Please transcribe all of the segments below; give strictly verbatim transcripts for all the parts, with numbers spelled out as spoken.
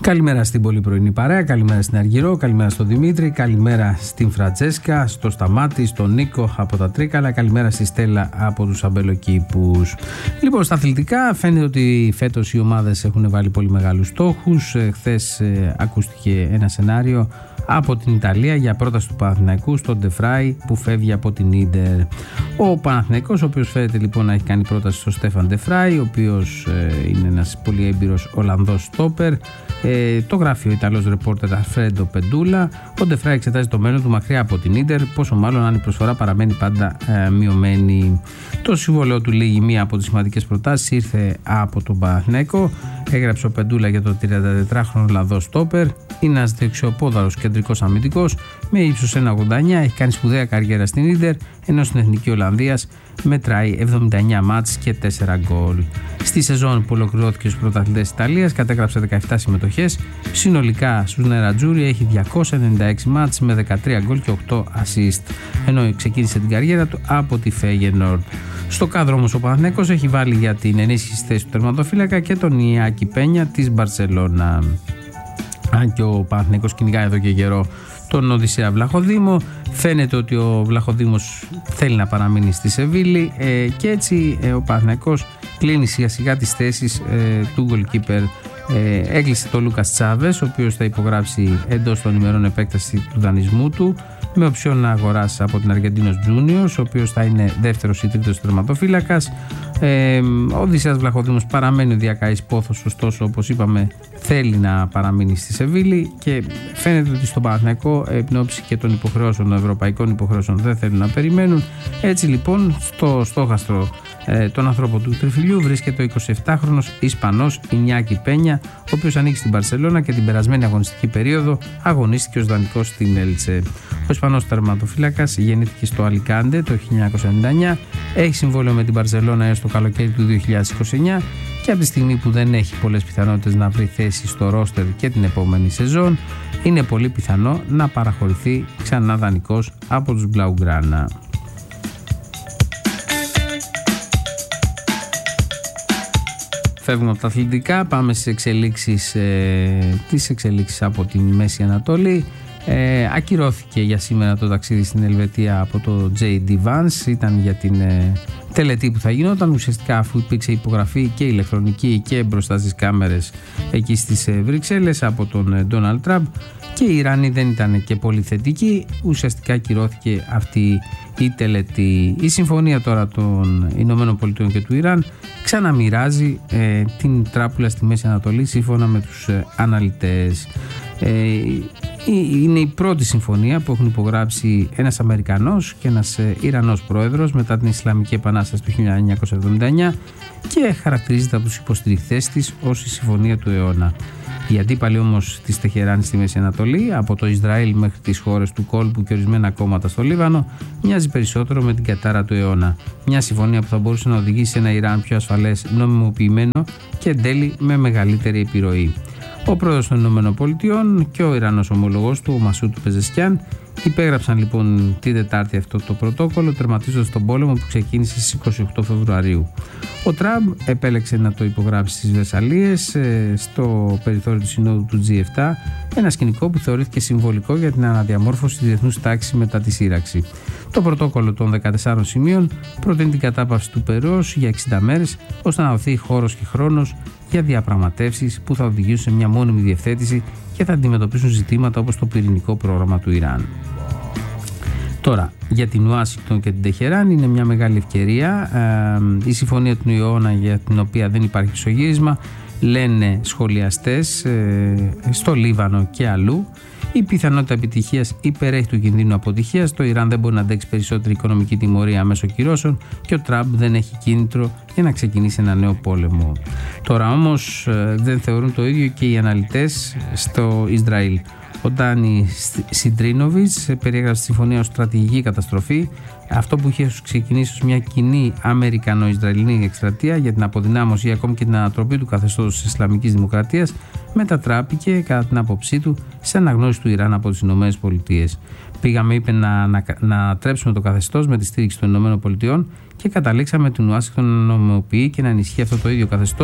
Καλημέρα στην πολύ πρωινή παρέα, καλημέρα στην Αργυρό, καλημέρα στον Δημήτρη, καλημέρα στην Φραντσέσκα, στο Σταμάτη, στον Νίκο από τα Τρίκαλα, καλημέρα στη Στέλλα από τους Αμπελοκήπους. Λοιπόν, στα αθλητικά φαίνεται ότι φέτος οι ομάδες έχουν βάλει πολύ μεγάλους στόχους. Χθες ε, ακούστηκε ένα σενάριο από την Ιταλία για πρόταση του Παναθηναϊκού στον Ντεφράι που φεύγει από την Ίντερ. Ο Παναθηναϊκός, ο οποίος φαίνεται λοιπόν να έχει κάνει πρόταση στον Στέφαν Ντεφράι, ο οποίος ε, είναι ένας πολύ έμπειρος Ολλανδός στόπερ. Ε, το γράφει ο Ιταλός ρεπόρτερ Αλφρέντο Πεντούλα. Ο Ντεφράι εξετάζει το μέλλον του μακριά από την Ίντερ, πόσο μάλλον αν η προσφορά παραμένει πάντα ε, μειωμένη. Το συμβόλαιο του λήγει μία από τις σημαντικές προτάσεις ήρθε από τον Παναθηναϊκό. Έγραψε ο Πεντούλα για το τριαντατετράχρονο Ολλανδό στόπερ. Είναι ένας δεξιοπόδαρος κεντρικός αμυντικός με ύψος ένα ογδόντα εννιά. Έχει κάνει σπουδαία καριέρα στην Ίντερ, ενώ στην Εθνική Ολλανδίας μετράει εβδομήντα εννιά μάτς και τέσσερα γκολ. Στη σεζόν που ολοκληρώθηκε στους πρωταθλητές Ιταλίας κατέγραψε δεκαεπτά συμμετοχές. Συνολικά στους νερατζούρι έχει διακόσια ενενήντα έξι μάτς με δεκατρία γκολ και οκτώ ασίστ, ενώ ξεκίνησε την καριέρα του από τη Φέγενορντ. Στο κάδρο όμως ο Παναθηναϊκός έχει βάλει για την ενίσχυση θέση του τερματοφύλακα και τον Ιακι Πένια της Μπαρσελόνα. Αν και ο Παναθηναϊκός κυνηγάει εδώ και καιρό τον Οδυσσέα Βλαχοδήμο, φαίνεται ότι ο Βλαχοδήμος θέλει να παραμείνει στη Σεβίλη ε, και έτσι ε, ο Παναθηναϊκός κλείνει σιγά σιγά τις θέσεις ε, του goalkeeper. Ε, έκλεισε το Λούκας Τσάβες, ο οποίος θα υπογράψει εντός των ημερών επέκταση του δανεισμού του με οψιόν να αγοράσει από την Αργεντίνος Τζούνιος, ο οποίος θα είναι δεύτερος ή τρίτος τερματοφύλακας. Ε, ο Οδυσσέας Βλαχοδήμος παραμένει ο διακαής πόθος, ωστόσο όπως είπαμε θέλει να παραμείνει στη Σεβίλη και φαίνεται ότι στον Παναθηναϊκό εν ώψη και των υποχρεώσεων, των ευρωπαϊκών υποχρεώσεων δεν θέλουν να περιμένουν. Έτσι λοιπόν στο στόχαστρο ε, τον ανθρώπο του τριφυλιού βρίσκεται ο εικοσιεπτάχρονος Ισπανός Ινιάκη Πένια, ο οποίος ανήκει στην Μπαρσελόνα και την περασμένη αγωνιστική περίοδο αγωνίστηκε ως δανεικός στην Έλτσε. Ο Ισπανός τερματοφύλακας γεννήθηκε στο Αλικάντε το χίλια εννιακόσια ενενήντα εννιά, έχει συμβόλαιο με την Μπαρσελόνα έως το καλοκαίρι του δύο χιλιάδες είκοσι εννιά και από τη στιγμή που δεν έχει πολλές πιθανότητες να βρει θέση στο ρόστερ και την επόμενη σεζόν, είναι πολύ πιθανό να παραχωρηθεί ξανά δανεικός από τους Μπλαουγκράνα. Φεύγουμε από τα αθλητικά, πάμε στις εξελίξεις, ε, τις εξελίξεις από τη Μέση Ανατολή. Ε, ακυρώθηκε για σήμερα το ταξίδι στην Ελβετία από το τζέι ντι Vance, ήταν για την ε, τελετή που θα γινόταν, ουσιαστικά αφού υπήρξε υπογραφή και ηλεκτρονική και μπροστά στις κάμερες εκεί στις ε, Βρυξέλλες από τον Ντόναλντ Τραμπ και οι Ιρανοί δεν ήταν και πολύ θετικοί, ουσιαστικά ακυρώθηκε αυτή η τελετή. Η συμφωνία τώρα των Ηνωμένων Πολιτειών και του Ιράν ξαναμοιράζει ε, την τράπουλα στη Μέση Ανατολή σύμφωνα με τους ε, αναλυτές. Ε, είναι η πρώτη συμφωνία που έχουν υπογράψει ένας Αμερικανός και ένας ε, Ιρανός πρόεδρος μετά την Ισλαμική Επανάσταση του χίλια εννιακόσια εβδομήντα εννιά και χαρακτηρίζεται από τους υποστηριχθές της ως η συμφωνία του αιώνα. Οι αντίπαλοι όμως της Τεχεράνης στη Μέση Ανατολή, από το Ισραήλ μέχρι τις χώρες του κόλπου και ορισμένα κόμματα στο Λίβανο, μοιάζει περισσότερο με την κατάρα του αιώνα. Μια συμφωνία που θα μπορούσε να οδηγήσει σε ένα Ιράν πιο ασφαλές, νομιμοποιημένο και εν τέλει με μεγαλύτερη επιρροή. Ο πρόεδρος των ΗΠΑ και ο Ιρανός ομολογός του, ο Μασούτ Πεζεσκιάν, υπέγραψαν λοιπόν την Τετάρτη αυτό το πρωτόκολλο, τερματίζοντας τον πόλεμο που ξεκίνησε στις είκοσι οκτώ Φεβρουαρίου. Ο Τραμπ επέλεξε να το υπογράψει στις Βερσαλλίες, στο περιθώριο του Συνόδου του τζι επτά, ένα σκηνικό που θεωρήθηκε συμβολικό για την αναδιαμόρφωση της διεθνούς τάξης μετά τη σύραξη. Το πρωτόκολλο των δεκατεσσάρων σημείων προτείνει την κατάπαυση του πυρός για εξήντα μέρες, ώστε να δοθεί χώρος και χρόνος για διαπραγματεύσεις που θα οδηγήσουν σε μια μόνιμη διευθέτηση και θα αντιμετωπίσουν ζητήματα όπως το πυρηνικό πρόγραμμα του Ιράν. Τώρα, για την Ουάσιγκτον και την Τεχεράν είναι μια μεγάλη ευκαιρία. Ε, η συμφωνία του αιώνα για την οποία δεν υπάρχει ισογύρισμα, λένε σχολιαστές ε, στο Λίβανο και αλλού. Η πιθανότητα επιτυχίας υπερέχει του κινδύνου αποτυχίας. Το Ιράν δεν μπορεί να αντέξει περισσότερη οικονομική τιμωρία μέσω κυρώσεων και ο Τραμπ δεν έχει κίνητρο για να ξεκινήσει ένα νέο πόλεμο. Τώρα όμως ε, δεν θεωρούν το ίδιο και οι αναλυτές στο Ισραήλ. Ο Ντάνι Σιντρίνοβιτς περιέγραψε τη συμφωνία ως στρατηγική καταστροφή. Αυτό που είχε ξεκινήσει ως μια κοινή Αμερικανο-Ισραηλινή εκστρατεία για την αποδυνάμωση ή ακόμη και την ανατροπή του καθεστώτος της Ισλαμικής Δημοκρατίας μετατράπηκε, κατά την άποψή του, σε αναγνώριση του Ιράν από τις Ηνωμένες Πολιτείες. Πήγαμε, είπε, να, να, να τρέψουμε το καθεστώς με τη στήριξη των Ηνωμένων Πολιτειών και καταλήξαμε την Ουάσιγκτον να νομιμοποιεί και να ενισχύει αυτό το ίδιο καθεστώς που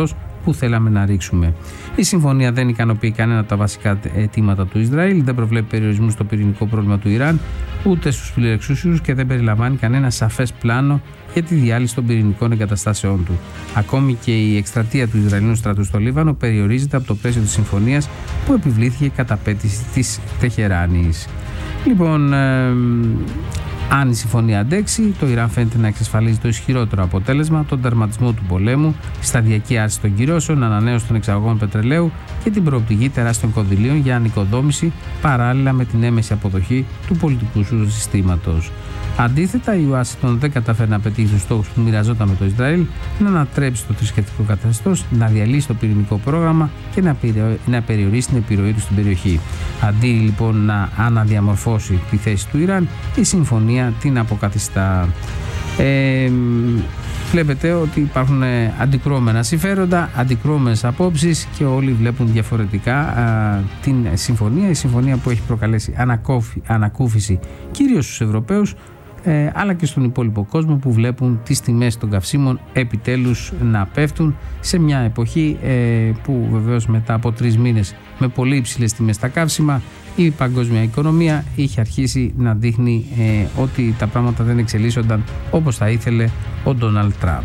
που θέλαμε να ρίξουμε. Η συμφωνία δεν ικανοποιεί κανένα από τα βασικά αιτήματα του Ισραήλ, δεν προβλέπει περιορισμού στο πυρηνικό πρόβλημα του Ιράν, ούτε στους φιλοεξούσιους και δεν περιλαμβάνει κανένα σαφές πλάνο για τη διάλυση των πυρηνικών εγκαταστάσεών του. Ακόμη και η εκστρατεία του Ισραηλινού στρατού στο Λίβανο περιορίζεται από το πλαίσιο της συμφωνίας που επιβλήθηκε κατά απέτηση της Τεχεράνης. Λοιπόν, ε, αν η συμφωνία αντέξει, το Ιράν φαίνεται να εξασφαλίζει το ισχυρότερο αποτέλεσμα, τον τερματισμό του πολέμου, σταδιακή άρση των κυρώσεων, ανανέωση των εξαγωγών πετρελαίου και την προοπτική τεράστιων κονδυλίων για ανοικοδόμηση παράλληλα με την έμεση αποδοχή του πολιτικού σου συστήματος. Αντίθετα, η Ουάσιγκτον δεν καταφέρει να πετύχει τους στόχους που μοιραζόταν με το Ισραήλ, να ανατρέψει το θρησκευτικό καθεστώς, να διαλύσει το πυρηνικό πρόγραμμα και να, περιο... να περιορίσει την επιρροή του στην περιοχή. Αντί λοιπόν να αναδιαμορφώσει τη θέση του Ιράν, η συμφωνία την αποκαθιστά. Ε, βλέπετε ότι υπάρχουν αντικρουόμενα συμφέροντα, αντικρουόμενες απόψεις και όλοι βλέπουν διαφορετικά α, την συμφωνία. Η συμφωνία που έχει προκαλέσει ανακόφι, ανακούφιση κυρίως στους Ευρωπαίους, Ε, αλλά και στον υπόλοιπο κόσμο που βλέπουν τις τιμές των καυσίμων επιτέλους να πέφτουν σε μια εποχή ε, που βεβαίως μετά από τρεις μήνες με πολύ υψηλές τιμές στα καύσιμα η παγκόσμια οικονομία είχε αρχίσει να δείχνει ε, ότι τα πράγματα δεν εξελίσσονταν όπως θα ήθελε ο Ντόναλντ Τραμπ.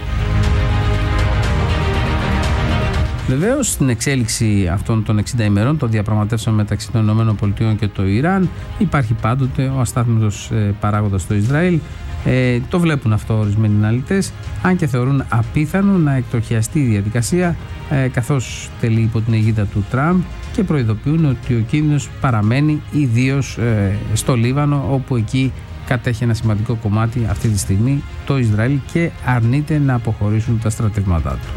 Βεβαίως, στην εξέλιξη αυτών των εξήντα ημερών των διαπραγματεύσεων μεταξύ των ΗΠΑ και το Ιράν υπάρχει πάντοτε ο αστάθμητος ε, παράγοντας στο Ισραήλ. Ε, το βλέπουν αυτό ορισμένοι αναλυτές, αν και θεωρούν απίθανο να εκτροχιαστεί η διαδικασία ε, καθώς τελεί υπό την αιγίδα του Τραμπ και προειδοποιούν ότι ο κίνδυνος παραμένει, ιδίως ε, στο Λίβανο, όπου εκεί κατέχει ένα σημαντικό κομμάτι αυτή τη στιγμή το Ισραήλ και αρνείται να αποχωρήσουν τα στρατεύματά του.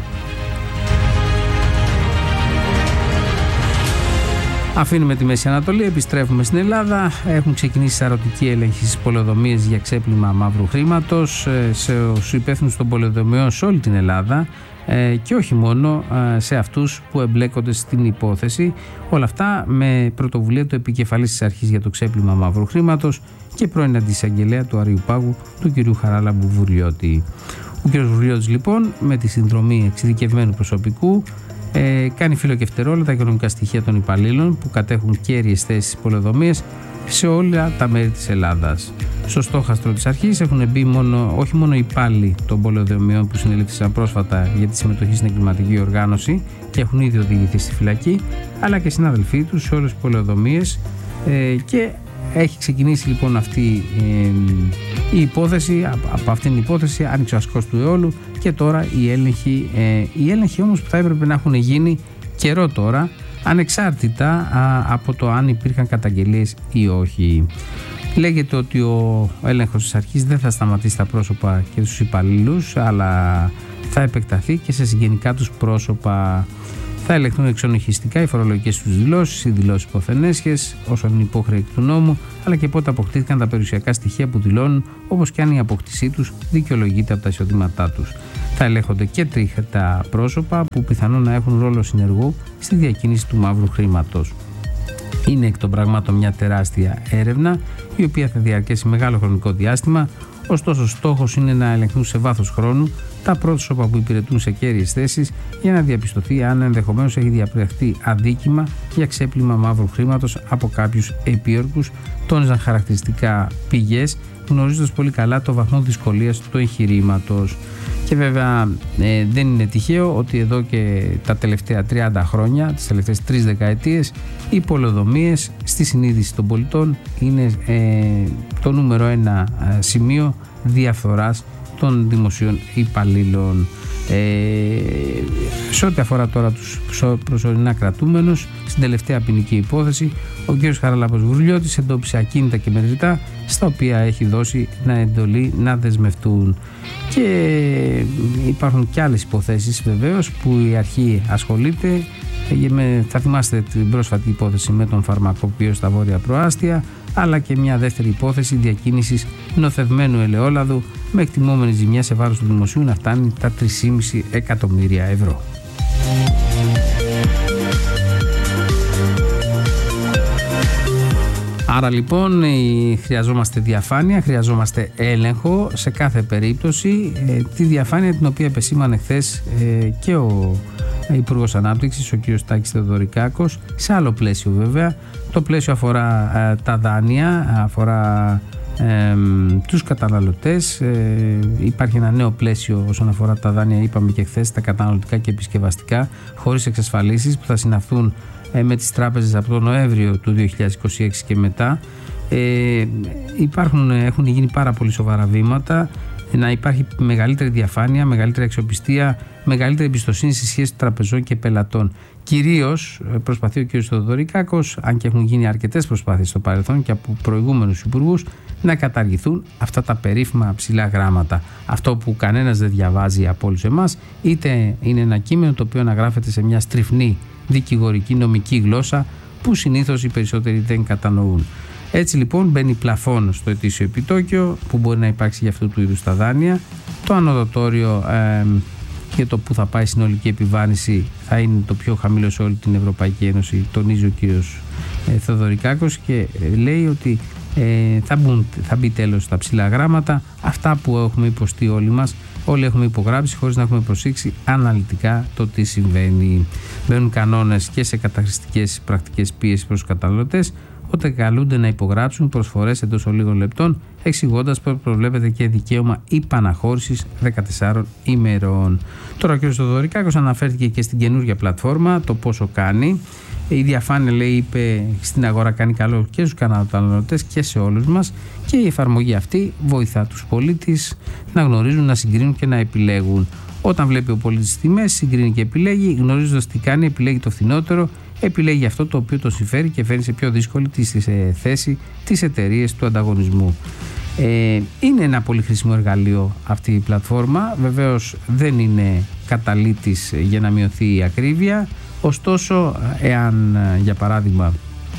Αφήνουμε τη Μέση Ανατολή, επιστρέφουμε στην Ελλάδα. Έχουν ξεκινήσει σαρωτικοί έλεγχοι στις πολεοδομίες για ξέπλυμα μαύρου χρήματος στους υπεύθυνους των πολεοδομιών σε όλη την Ελλάδα και όχι μόνο σε αυτούς που εμπλέκονται στην υπόθεση. Όλα αυτά με πρωτοβουλία του επικεφαλής της αρχής για το ξέπλυμα μαύρου χρήματος και πρώην αντισαγγελέα του Αριουπάγου, του κ. Χαράλαμπου Βουρλιώτη. Ο κ. Βουρλιώτης λοιπόν, με τη συνδρομή εξειδικευμένου προσωπικού, Ε, κάνει φύλλο και φτερό τα οικονομικά στοιχεία των υπαλλήλων που κατέχουν κέρυες θέσεις στις πολεοδομίες σε όλα τα μέρη της Ελλάδας. Στο στόχαστρο της αρχής έχουν μπει μόνο, όχι μόνο οι υπάλληλοι των πολεοδομιών που συνελήφθησαν πρόσφατα για τη συμμετοχή στην εγκληματική οργάνωση και έχουν ήδη οδηγηθεί στη φυλακή, αλλά και συναδελφοί τους σε όλες τις πολεοδομίες ε, και έχει ξεκινήσει λοιπόν αυτή ε, η υπόθεση, από αυτήν την υπόθεση άνοιξε ο ασκός του αιώλου και τώρα η έλεγχη, ε, οι έλεγχοι όμως που θα έπρεπε να έχουν γίνει καιρό τώρα, ανεξάρτητα α, από το αν υπήρχαν καταγγελίες ή όχι. Λέγεται ότι ο έλεγχος της αρχής δεν θα σταματήσει τα πρόσωπα και τους υπαλλήλους, αλλά θα επεκταθεί και σε συγγενικά τους πρόσωπα. Θα ελεγχθούν εξονυχιστικά οι φορολογικές τους δηλώσεις, οι δηλώσεις υποθενέσχες, όσο είναι υπόχρεοι του νόμου, αλλά και πότε αποκτήθηκαν τα περιουσιακά στοιχεία που δηλώνουν, όπως και αν η απόκτησή τους δικαιολογείται από τα εισοδήματά τους. Θα ελέγχονται και τρίτα πρόσωπα που πιθανόν να έχουν ρόλο συνεργού στη διακίνηση του μαύρου χρήματος. Είναι εκ των πραγμάτων μια τεράστια έρευνα, η οποία θα διαρκέσει μεγάλο χρονικό διάστημα. Ωστόσο, στόχος είναι να ελεγχθούν σε βάθος χρόνου τα πρόσωπα που υπηρετούν σε κέρυες θέσεις για να διαπιστωθεί αν ενδεχομένως έχει διαπραχθεί αδίκημα για ξέπλυμα μαύρου χρήματος από κάποιους επίορκους, τόνιζαν χαρακτηριστικά πηγές, γνωρίζοντας πολύ καλά το βαθμό δυσκολίας του εγχειρήματος. Και βέβαια ε, δεν είναι τυχαίο ότι εδώ και τα τελευταία τριάντα χρόνια, τις τελευταίες τρεις δεκαετίες, οι πολεοδομίες στη συνείδηση των πολιτών είναι ε, το νούμερο ένα ε, σημείο διαφθοράς των δημοσίων υπαλλήλων. Ε, σε ό,τι αφορά τώρα τους προσωρινά κρατούμενους, στην τελευταία ποινική υπόθεση, ο κ. Χαράλαμπος Βουρλιώτης εντόπισε ακίνητα και μετρητά στα οποία έχει δώσει να εντολή να δεσμευτούν. Και υπάρχουν και άλλες υποθέσεις βεβαίως που η αρχή ασχολείται. Θα θυμάστε την πρόσφατη υπόθεση με τον φαρμακοποιό στα Βόρεια Προάστια, αλλά και μια δεύτερη υπόθεση διακίνησης νοθευμένου ελαιόλαδου με εκτιμόμενη ζημιά σε βάρος του δημοσίου να φτάνει τα τρία κόμμα πέντε εκατομμύρια ευρώ. Άρα λοιπόν χρειαζόμαστε διαφάνεια, χρειαζόμαστε έλεγχο σε κάθε περίπτωση, ε, τη διαφάνεια την οποία επεσήμανε χθες ε, και ο Υπουργός Ανάπτυξης, ο κ. Τάκης Θεοδωρικάκος, σε άλλο πλαίσιο βέβαια. Το πλαίσιο αφορά ε, τα δάνεια, αφορά ε, τους καταναλωτές. Ε, υπάρχει ένα νέο πλαίσιο όσον αφορά τα δάνεια, είπαμε και χθες, τα καταναλωτικά και επισκευαστικά, χωρίς εξασφαλίσεις, που θα συναυθούν ε, με τις τράπεζες από τον Νοέμβριο του δύο χιλιάδες είκοσι έξι και μετά. Ε, υπάρχουν, έχουν γίνει πάρα πολύ σοβαρά βήματα, να υπάρχει μεγαλύτερη διαφάνεια, μεγαλύτερη αξιοπιστία, μεγαλύτερη εμπιστοσύνη στη σχέση τραπεζών και πελατών. Κυρίως προσπαθεί ο κ. Θεοδωρικάκος, αν και έχουν γίνει αρκετές προσπάθειες στο παρελθόν και από προηγούμενους υπουργούς, να καταργηθούν αυτά τα περίφημα ψηλά γράμματα. Αυτό που κανένας δεν διαβάζει από όλους εμάς, είτε είναι ένα κείμενο το οποίο αναγράφεται σε μια στριφνή δικηγορική νομική γλώσσα που συνήθως οι περισσότεροι δεν κατανοούν. Έτσι λοιπόν μπαίνει πλαφόν στο ετήσιο επιτόκιο που μπορεί να υπάρξει για αυτού του είδους τα δάνεια. Το ανωτατόριο ε, και το που θα πάει συνολική επιβάρυνση θα είναι το πιο χαμηλό σε όλη την Ευρωπαϊκή Ένωση, τονίζει ο κύριος ε, Θεοδωρικάκος, και ε, λέει ότι ε, θα, μπουν, θα μπει τέλος στα ψηλά γράμματα, αυτά που έχουμε υποστεί όλοι μας, όλοι έχουμε υπογράψει χωρίς να έχουμε προσέξει αναλυτικά το τι συμβαίνει. Μπαίνουν κανόνες και σε καταχρηστικές πρακτικές πίεσης προς τους καταναλωτές, όταν καλούνται να υπογράψουν προσφορές εντός λίγων λεπτών, εξηγώντας πως προβλέπεται και δικαίωμα υπαναχώρησης δεκατεσσάρων ημερών. Τώρα ο κ. Θεοδωρικάκος αναφέρθηκε και στην καινούργια πλατφόρμα, το πόσο κάνει. Η διαφάνεια, λέει, είπε, στην αγορά κάνει καλό και στους καταναλωτές και σε όλους μας, και η εφαρμογή αυτή βοηθά τους πολίτες να γνωρίζουν, να συγκρίνουν και να επιλέγουν. Όταν βλέπει ο πολίτης τις τιμές, συγκρίνει και επιλέγει, γνωρίζοντας τι κάνει, επιλέγει το φθηνότερο, επιλέγει αυτό το οποίο το συμφέρει και φέρνει σε πιο δύσκολη τη θέση τις εταιρείες του ανταγωνισμού. Ε, είναι ένα πολύ χρήσιμο εργαλείο αυτή η πλατφόρμα. Βεβαίως δεν είναι καταλύτης για να μειωθεί η ακρίβεια. Ωστόσο, εάν για παράδειγμα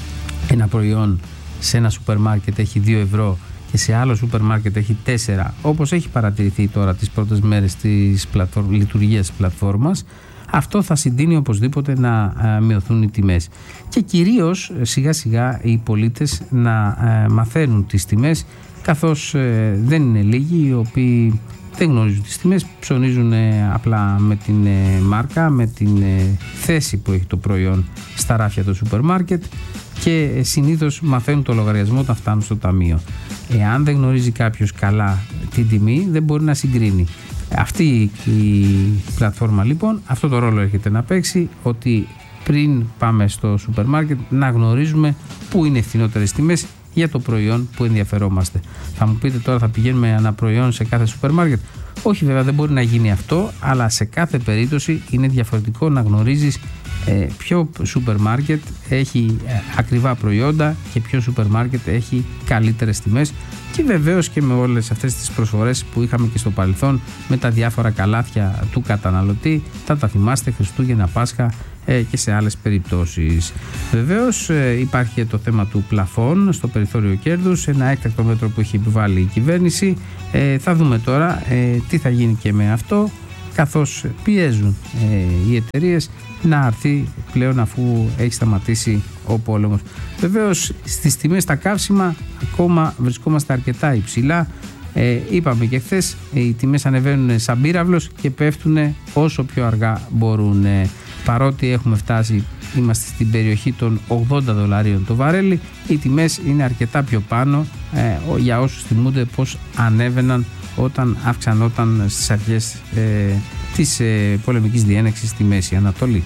ένα προϊόν σε ένα σούπερ μάρκετ έχει δύο ευρώ και σε άλλο σούπερ μάρκετ έχει τέσσερα, όπως έχει παρατηρηθεί τώρα τις πρώτες μέρες της πλατφόρ... λειτουργίας της πλατφόρμας, αυτό θα συντείνει οπωσδήποτε να μειωθούν οι τιμές. Και κυρίως σιγά σιγά οι πολίτες να μαθαίνουν τις τιμές, καθώς δεν είναι λίγοι οι οποίοι δεν γνωρίζουν τις τιμές, ψωνίζουν απλά με την μάρκα, με την θέση που έχει το προϊόν στα ράφια του σούπερ μάρκετ, και συνήθως μαθαίνουν το λογαριασμό όταν φτάνουν στο ταμείο. Εάν δεν γνωρίζει κάποιος καλά την τιμή, δεν μπορεί να συγκρίνει. Αυτή η πλατφόρμα λοιπόν αυτό το ρόλο έρχεται να παίξει, ότι πριν πάμε στο σούπερ μάρκετ να γνωρίζουμε πού είναι φθηνότερες τιμές για το προϊόν που ενδιαφερόμαστε. Θα μου πείτε τώρα, θα πηγαίνουμε ένα προϊόν σε κάθε σούπερ μάρκετ? Όχι, βέβαια δεν μπορεί να γίνει αυτό, αλλά σε κάθε περίπτωση είναι διαφορετικό να γνωρίζεις ε, ποιο σούπερ μάρκετ έχει ε, ακριβά προϊόντα και ποιο σούπερ μάρκετ έχει καλύτερες τιμές, και βεβαίως και με όλες αυτές τις προσφορές που είχαμε και στο παρελθόν με τα διάφορα καλάθια του καταναλωτή. Θα τα θυμάστε, Χριστούγεννα, Πάσχα ε, και σε άλλες περιπτώσεις. Βεβαίως ε, υπάρχει και το θέμα του πλαφών στο περιθώριο κέρδους, ένα έκτακτο μέτρο που έχει επιβάλει η κυβέρνηση. Ε, θα δούμε τώρα ε, τι θα γίνει και με αυτό, καθώς πιέζουν ε, οι εταιρείες να έρθει πλέον αφού έχει σταματήσει ο πόλεμος. Βεβαίως στις τιμές στα καύσιμα ακόμα βρισκόμαστε αρκετά υψηλά. Ε, είπαμε και χθες, οι τιμές ανεβαίνουν σαν πύραυλος και πέφτουν όσο πιο αργά μπορούν. Ε, παρότι έχουμε φτάσει, είμαστε στην περιοχή των ογδόντα δολαρίων το βαρέλι, οι τιμές είναι αρκετά πιο πάνω ε, για όσους θυμούνται πως ανέβαιναν όταν αυξανόταν στις αρχές ε, της ε, πολεμικής διένεξης στη Μέση Ανατολή.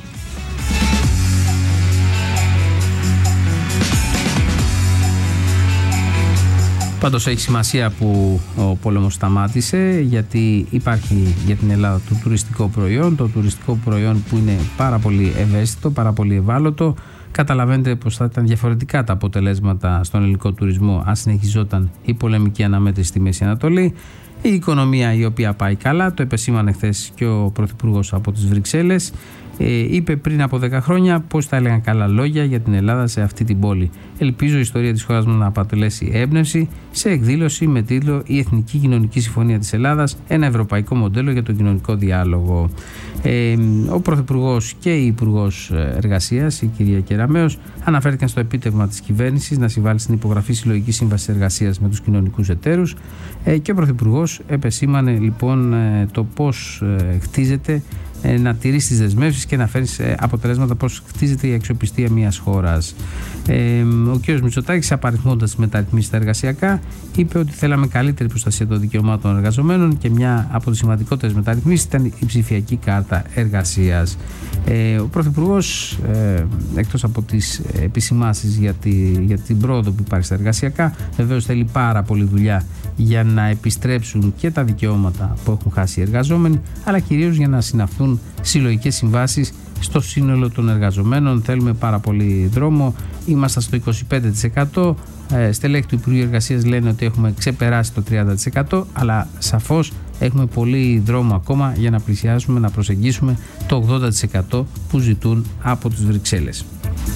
Πάντως έχει σημασία που ο πόλεμος σταμάτησε, γιατί υπάρχει για την Ελλάδα το τουριστικό προϊόν, το τουριστικό προϊόν που είναι πάρα πολύ ευαίσθητο, πάρα πολύ ευάλωτο. Καταλαβαίνετε πως θα ήταν διαφορετικά τα αποτελέσματα στον ελληνικό τουρισμό αν συνεχιζόταν η πολεμική αναμέτρηση στη Μέση Ανατολή. Η οικονομία η οποία πάει καλά, το επεσήμανε χθες και ο Πρωθυπουργός από τις Βρυξέλλες. Ε, είπε πριν από δέκα χρόνια πως θα έλεγαν καλά λόγια για την Ελλάδα σε αυτή την πόλη. Ελπίζω η ιστορία της χώρας μου να αποτελέσει έμπνευση σε εκδήλωση με τίτλο «Η Εθνική Κοινωνική Συμφωνία της Ελλάδας, ένα ευρωπαϊκό μοντέλο για τον κοινωνικό διάλογο». Ε, ο Πρωθυπουργός και η Υπουργός Εργασίας, η κυρία Κεραμέως, αναφέρθηκαν στο επίτευγμα της κυβέρνησης να συμβάλλει στην υπογραφή συλλογικής σύμβασης εργασίας με τους κοινωνικούς εταίρους, ε, και ο Πρωθυπουργός επεσήμανε λοιπόν ε, το πώς ε, χτίζεται ε, να τηρείς τις δεσμεύσεις και να φέρεις ε, αποτελέσματα, πώς χτίζεται η αξιοπιστία μιας χώρας. Ε, ο κ. Μητσοτάκης, απαριθμώντας τις μεταρρυθμίσεις στα εργασιακά, είπε ότι θέλαμε καλύτερη προστασία των δικαιωμάτων των εργαζομένων και μια από τις σημαντικότερες μεταρρυθμίσεις ήταν η ψηφιακή κάρτα εργασίας. Ε, ο Πρωθυπουργός, ε, εκτός από τις επισημάνσεις για, τη, για την πρόοδο που υπάρχει στα εργασιακά, βεβαίως θέλει πάρα πολλή δουλειά για να επιστρέψουν και τα δικαιώματα που έχουν χάσει οι εργαζόμενοι, αλλά κυρίως για να συναυθούν συλλογικές συμβάσεις στο σύνολο των εργαζομένων. Θέλουμε πάρα πολύ δρόμο. Είμαστε στο είκοσι πέντε τοις εκατό. Ε, στελέχη του Υπουργείου Εργασίας λένε ότι έχουμε ξεπεράσει το τριάντα τοις εκατό, αλλά σαφώς έχουμε πολύ δρόμο ακόμα για να πλησιάσουμε, να προσεγγίσουμε το ογδόντα τοις εκατό που ζητούν από τις Βρυξέλλες.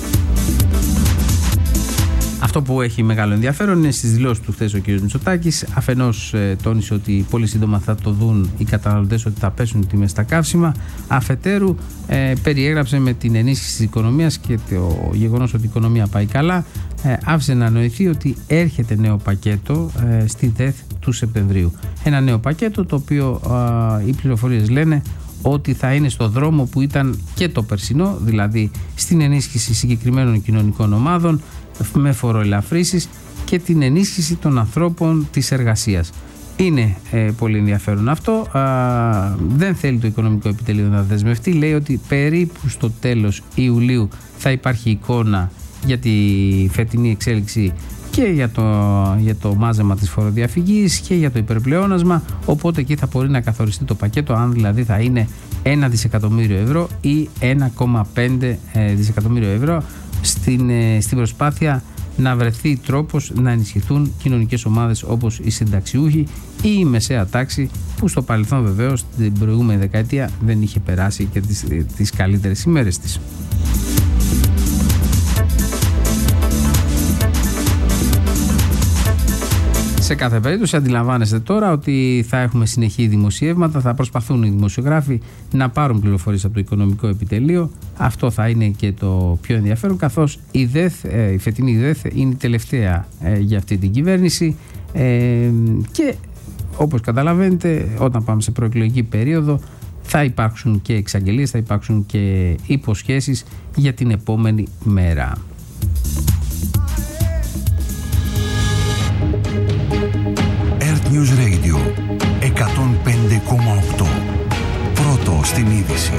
Αυτό που έχει μεγάλο ενδιαφέρον είναι στις δηλώσεις του χθες ο κ. Μητσοτάκης. Αφενός ε, τόνισε ότι πολύ σύντομα θα το δουν οι καταναλωτές ότι θα πέσουν οι τιμές στα καύσιμα. Αφετέρου ε, περιέγραψε με την ενίσχυση της οικονομίας και το γεγονός ότι η οικονομία πάει καλά, ε, άφησε να νοηθεί ότι έρχεται νέο πακέτο ε, στη ΔΕΘ του Σεπτεμβρίου. Ένα νέο πακέτο το οποίο ε, οι πληροφορίες λένε ότι θα είναι στο δρόμο που ήταν και το περσινό, δηλαδή στην ενίσχυση συγκεκριμένων κοινωνικών ομάδων με φοροελαφρύσεις και την ενίσχυση των ανθρώπων της εργασίας. Είναι ε, πολύ ενδιαφέρον αυτό. Α, δεν θέλει το Οικονομικό Επιτελείο να δεσμευτεί. Λέει ότι περίπου στο τέλος Ιουλίου θα υπάρχει εικόνα για τη φετινή εξέλιξη και για το, για το μάζεμα της φοροδιαφυγής και για το υπερπλεόνασμα, οπότε εκεί θα μπορεί να καθοριστεί το πακέτο, αν δηλαδή θα είναι ένα δισεκατομμύριο ευρώ ή ένα κόμμα πέντε δισεκατομμύριο ευρώ στην, στην προσπάθεια να βρεθεί τρόπος να ενισχυθούν κοινωνικές ομάδες όπως οι συνταξιούχοι ή η μεσαία τάξη, που στο παρελθόν βεβαίως την προηγούμενη δεκαετία δεν είχε περάσει και τις, τις καλύτερες ημέρες της. Σε κάθε περίπτωση αντιλαμβάνεστε τώρα ότι θα έχουμε συνεχή δημοσιεύματα, θα προσπαθούν οι δημοσιογράφοι να πάρουν πληροφορίες από το Οικονομικό Επιτελείο. Αυτό θα είναι και το πιο ενδιαφέρον, καθώς η ΔΕΘ, η φετινή ΔΕΘ είναι η τελευταία για αυτή την κυβέρνηση και όπως καταλαβαίνετε όταν πάμε σε προεκλογική περίοδο θα υπάρξουν και εξαγγελίες, θα υπάρξουν και υποσχέσεις για την επόμενη μέρα. News Radio εκατόν πέντε κόμμα οκτώ. Πρώτο στην είδηση.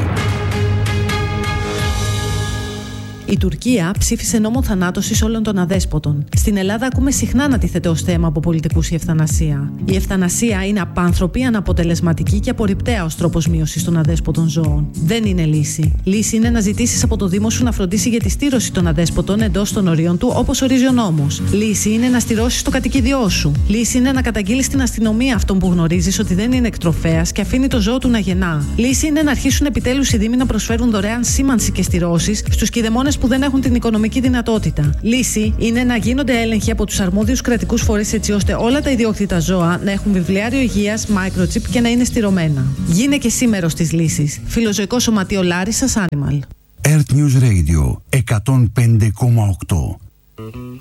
Η Τουρκία ψήφισε νόμο θανάτωσης όλων των αδέσποτων. Στην Ελλάδα ακούμε συχνά να τίθεται ως θέμα από πολιτικούς η ευθανασία. Η ευθανασία είναι απάνθρωπη, αναποτελεσματική και απορριπταία ως τρόπος μείωσης των αδέσποτων ζώων. Δεν είναι λύση. Λύση είναι να ζητήσεις από το Δήμο σου να φροντίσει για τη στήρωση των αδέσποτων εντός των ορίων του, όπως ορίζει ο νόμος. Λύση είναι να στηρώσεις το κατοικίδιό σου. Λύση είναι να καταγγείλεις στην αστυνομία αυτόν που γνωρίζεις ότι δεν είναι εκτροφέας και αφήνει το ζώο του να γεννά. Λύση είναι να αρχίσουν επιτέλους οι Δήμοι να προσφέρουν δωρεάν σήμανση και στηρώσεις στους κηδεμόνες που δεν έχουν την οικονομική δυνατότητα. Λύση είναι να γίνονται έλεγχοι από τους αρμόδιους κρατικούς φορείς έτσι ώστε όλα τα ιδιόκτητα ζώα να έχουν βιβλιάριο υγείας, microchip και να είναι στηρωμένα. Γίνε και εσύ μέρος της λύσης. Φιλοζωικό Σωματείο Λάρισσας Animal. Earth News Radio εκατόν πέντε κόμμα οκτώ.